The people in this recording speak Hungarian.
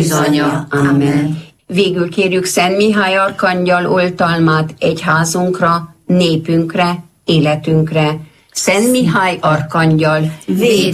Bizonya. Amen. Végül kérjük Szent Mihály arkangyal oltalmát egyházunkra, népünkre, életünkre. Szent Mihály arkangyal, Védj